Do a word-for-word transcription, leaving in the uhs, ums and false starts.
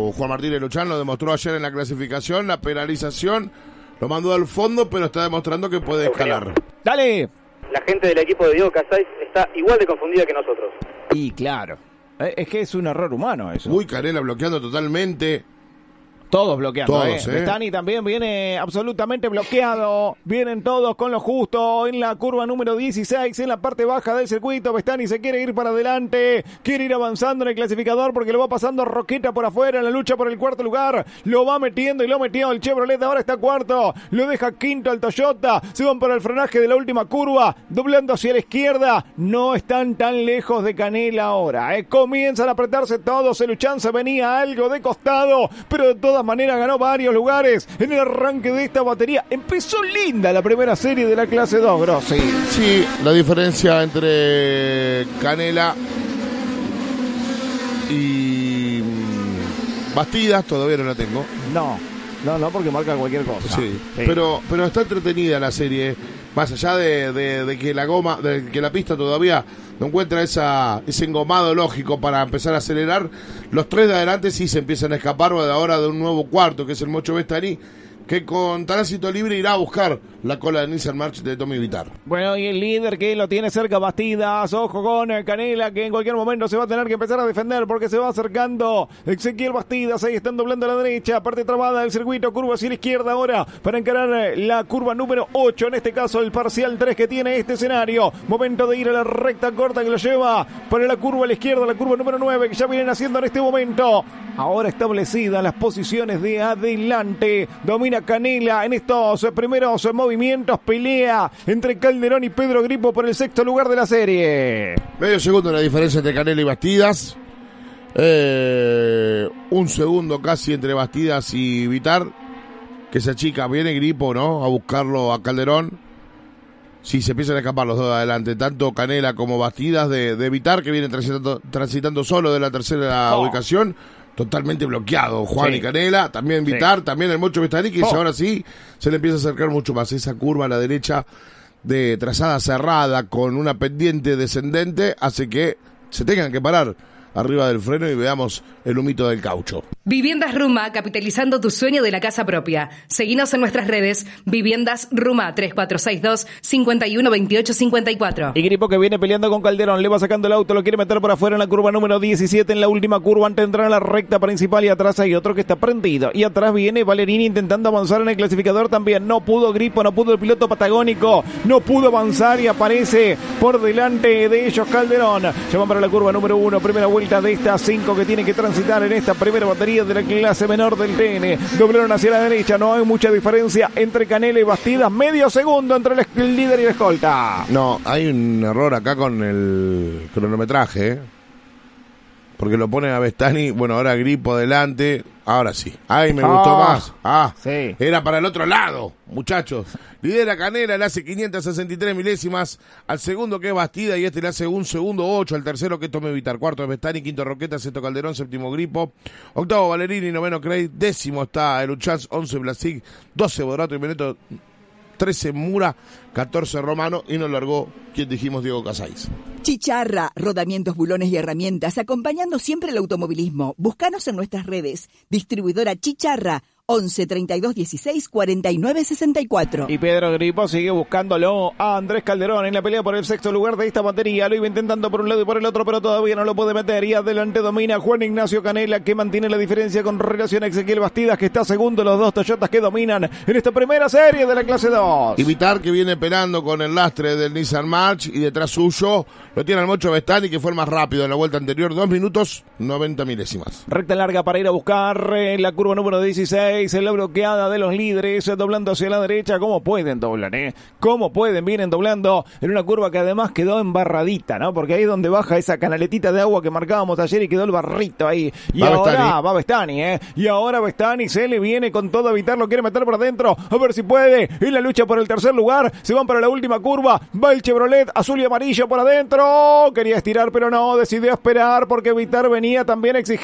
equipo Juan Martínez Luchán, lo demostró ayer en la clasificación, la penalización lo mandó al fondo, pero está demostrando que puede escalar. ¡Dale! La gente del equipo de Diego Casais está igual de confundida que nosotros. Y claro, es que es un error humano eso. Uy, Canela bloqueando totalmente. Todos bloqueando, todos, ¿eh? ¿eh? Bestani también viene absolutamente bloqueado. Vienen todos con lo justo en la curva número dieciséis, en la parte baja del circuito. Bestani se quiere ir para adelante, quiere ir avanzando en el clasificador porque lo va pasando Roqueta por afuera en la lucha por el cuarto lugar. Lo va metiendo y lo metió el Chevrolet, ahora está cuarto. Lo deja quinto al Toyota. Se van para el frenaje de la última curva, doblando hacia la izquierda. No están tan lejos de Canela ahora, ¿eh? Comienzan a apretarse todos. El Luchán se venía algo de costado, pero de todas maneras ganó varios lugares en el arranque de esta batería. Empezó linda la primera serie de la clase dos, Grossi. Sí, la diferencia entre Canela y Bastidas todavía no la tengo. No, no, no, porque marca cualquier cosa. Sí, sí. Pero, pero está entretenida la serie, más allá de, de, de que la goma, de que la pista todavía no encuentra esa, ese engomado lógico para empezar a acelerar. Los tres de adelante sí se empiezan a escapar de ahora de un nuevo cuarto, que es el Mocho Bestani, que con tránsito libre irá a buscar la cola de Nissan March de Tommy Vitar. Bueno, y el líder que lo tiene cerca, Bastidas. Ojo con Canela, que en cualquier momento se va a tener que empezar a defender porque se va acercando Ezequiel Bastidas. Ahí están doblando a la derecha, parte trabada del circuito, curva hacia la izquierda ahora para encarar la curva número ocho, en este caso el parcial tres que tiene este escenario. Momento de ir a la recta corta que lo lleva para la curva a la izquierda, la curva número nueve que ya vienen haciendo en este momento. Ahora establecidas las posiciones de adelante. Domina Canela en estos primeros movimientos. Pelea entre Calderón y Pedro Gripo por el sexto lugar de la serie. Medio segundo la diferencia entre Canela y Bastidas. Eh, un segundo casi entre Bastidas y Vitar. Que se achica. Viene Gripo, ¿no? A buscarlo a Calderón. Sí, se empiezan a escapar los dos de adelante. Tanto Canela como Bastidas de, de Vitar, que viene transitando, transitando solo de la tercera oh. ubicación. Totalmente bloqueado, Juan sí. y Canela, también Vitar, sí. también el Mocho Bestani, que oh. ahora sí se le empieza a acercar mucho más. Esa curva a la derecha de trazada cerrada con una pendiente descendente hace que se tengan que parar arriba del freno y veamos el humito del caucho. Viviendas Ruma, capitalizando tu sueño de la casa propia. Seguinos en nuestras redes, Viviendas Ruma, tres cuatro seis dos, cinco uno dos ocho cinco cuatro. Y Gripo que viene peleando con Calderón, le va sacando el auto, lo quiere meter por afuera en la curva número diecisiete, en la última curva antes de entrar a la recta principal, y atrás hay otro que está prendido. Y atrás viene Valerini intentando avanzar en el clasificador también. No pudo Gripo, no pudo el piloto patagónico, no pudo avanzar y aparece por delante de ellos Calderón. Se van para la curva número uno, primera vuelta de estas cinco que tiene que transitar en esta primera batería de la clase menor del T N. Doblaron hacia la derecha, no hay mucha diferencia entre Canela y Bastidas, medio segundo entre el líder y el escolta. No, hay un error acá con el cronometraje, ¿eh? Porque lo ponen a Bestani, bueno, ahora Gripo adelante, ahora sí. Ay, me oh, gustó más. Ah, sí. Era para el otro lado, muchachos. Lidera Canela, le hace quinientas sesenta y tres milésimas al segundo que es Bastida y este le hace un segundo ocho al tercero que es Tomé Vitar. Cuarto es Bestani, quinto Roqueta, sexto Calderón, séptimo Gripo, octavo Valerini, noveno Craig, décimo está el Uchans, once Blasic, doce Bodrato y Beneto, trece Mura, catorce Romano y nos largó, quien dijimos, Diego Casais. Chicharra, rodamientos, bulones y herramientas, acompañando siempre el automovilismo. Búscanos en nuestras redes. Distribuidora Chicharra, once treinta y dos dieciséis cuarenta y nueve sesenta y cuatro. Y Pedro Gripo sigue buscándolo a Andrés Calderón en la pelea por el sexto lugar de esta batería. Lo iba intentando por un lado y por el otro, pero todavía no lo puede meter. Y adelante domina Juan Ignacio Canela, que mantiene la diferencia con relación a Ezequiel Bastidas, que está segundo. Los dos Toyotas que dominan en esta primera serie de la clase dos. Y Vitar, que viene pelando con el lastre del Nissan March, y detrás suyo lo tiene el Mocho Bestani, que fue el más rápido en la vuelta anterior, dos minutos noventa milésimas. Recta larga para ir a buscar en la curva número dieciséis, en la bloqueada de los líderes, doblando hacia la derecha. ¿Cómo pueden doblar, eh? ¿Cómo pueden? Vienen doblando en una curva que además quedó embarradita, ¿no? Porque ahí es donde baja esa canaletita de agua que marcábamos ayer y quedó el barrito ahí. Y va ahora Bestani. va Bestani, ¿eh? Y ahora Bestani se le viene con todo a Vitar, lo quiere meter por adentro, a ver si puede. En la lucha por el tercer lugar, se van para la última curva, va el Chevrolet azul y amarillo por adentro. Quería estirar, pero no, decidió esperar porque Vitar venía también exigente.